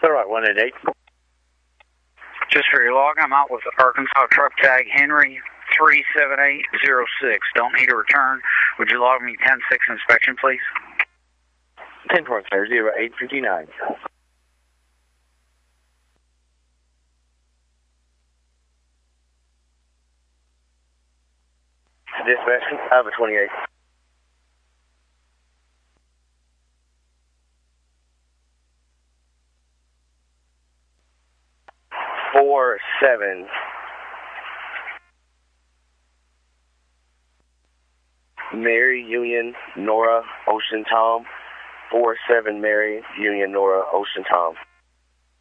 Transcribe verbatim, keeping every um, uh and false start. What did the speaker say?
All right, one eight eight. Just for your log, I'm out with Arkansas truck tag Henry three seven eight zero six. Don't need a return. Would you log me ten six inspection, please? ten four, sir, zero eight fifty-nine. Dispatch, I have a twenty-eight. Four seven. Mary, Union, Nora, Ocean, Tom. Four seven, Mary, Union, Nora, Ocean, Tom.